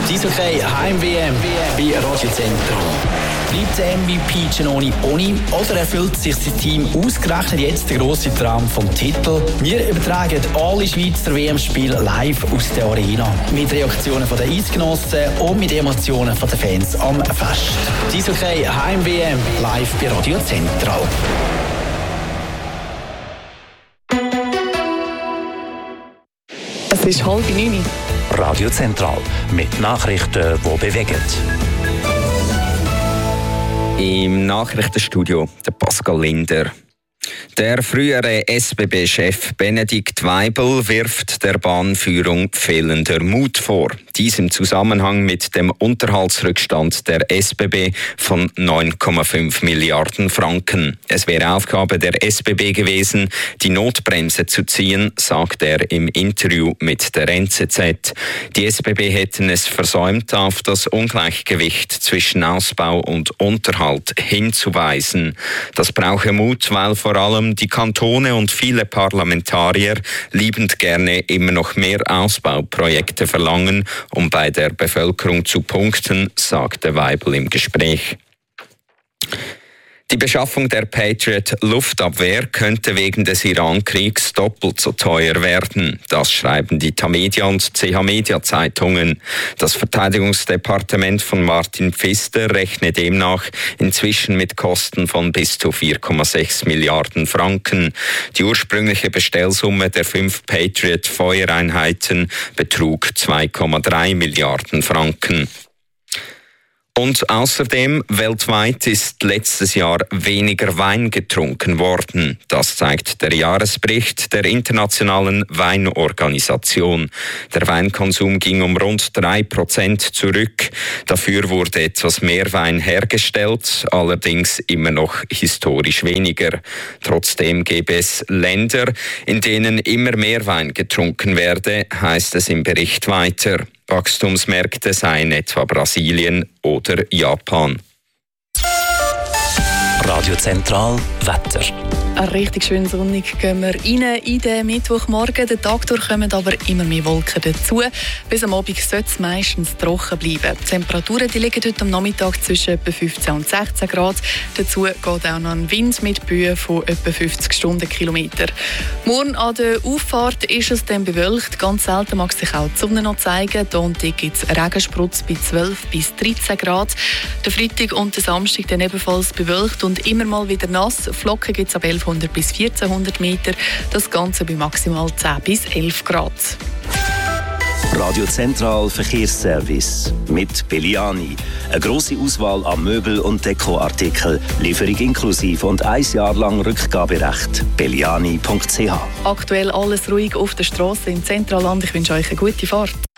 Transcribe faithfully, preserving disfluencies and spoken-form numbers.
Die Eishockey Heim-W M bei Radio Zentrum. Bleibt der M V P Giannoni Boni oder erfüllt sich sein Team ausgerechnet jetzt den grossen Traum vom Titel? Wir übertragen alle Schweizer W M-Spiele live aus der Arena. Mit Reaktionen der Eisgenossen und mit Emotionen der Fans am Fest. Die Eishockey Heim-W M live bei Radio Zentral. Es ist halb neun. Radio Zentral mit Nachrichten, die bewegen. Im Nachrichtenstudio der Pascal Linder. Der frühere S B B-Chef Benedikt Weibel wirft der Bahnführung fehlender Mut vor. Dies im Zusammenhang mit dem Unterhaltsrückstand der S B B von neun Komma fünf Milliarden Franken. Es wäre Aufgabe der S B B gewesen, die Notbremse zu ziehen, sagt er im Interview mit der N Z Z. Die S B B hätten es versäumt, auf das Ungleichgewicht zwischen Ausbau und Unterhalt hinzuweisen. Das brauche Mut, weil vor allem die Kantone und viele Parlamentarier liebend gerne immer noch mehr Ausbauprojekte verlangen, um bei der Bevölkerung zu punkten, sagte Weibel im Gespräch. Die Beschaffung der Patriot-Luftabwehr könnte wegen des Iran-Kriegs doppelt so teuer werden. Das schreiben die Tamedia und C H Media Zeitungen. Das Verteidigungsdepartement von Martin Pfister rechnet demnach inzwischen mit Kosten von bis zu vier Komma sechs Milliarden Franken. Die ursprüngliche Bestellsumme der fünf Patriot-Feuereinheiten betrug zwei Komma drei Milliarden Franken. Und außerdem, weltweit ist letztes Jahr weniger Wein getrunken worden. Das zeigt der Jahresbericht der Internationalen Weinorganisation. Der Weinkonsum ging um rund drei Prozent zurück. Dafür wurde etwas mehr Wein hergestellt, allerdings immer noch historisch weniger. Trotzdem gäbe es Länder, in denen immer mehr Wein getrunken werde, heißt es im Bericht weiter. Wachstumsmärkte seien etwa Brasilien oder Japan. Radio Zentral Wetter. Richtig schön sonnig gehen wir rein in den Mittwochmorgen. Den Tag durch kommen aber immer mehr Wolken dazu. Bis am Abend soll es meistens trocken bleiben. Die Temperaturen die liegen heute am Nachmittag zwischen etwa fünfzehn und sechzehn Grad. Dazu geht auch noch ein Wind mit Böen von etwa fünfzig Stundenkilometer. Morgen an der Auffahrt ist es dann bewölkt. Ganz selten mag sich auch die Sonne noch zeigen. Hier und dort gibt es Regensprutz bei zwölf bis dreizehn Grad. Der Freitag und der Samstag dann ebenfalls bewölkt und immer mal wieder nass. Flocken gibt es ab elfhundert bis vierzehnhundert Meter. Das Ganze bei maximal zehn bis elf Grad. Radio Zentral Verkehrsservice mit Belliani. Eine grosse Auswahl an Möbel- und Dekoartikeln, Lieferung inklusive und ein Jahr lang Rückgaberecht. belliani punkt c h. Aktuell alles ruhig auf der Straße im Zentralland. Ich wünsche euch eine gute Fahrt.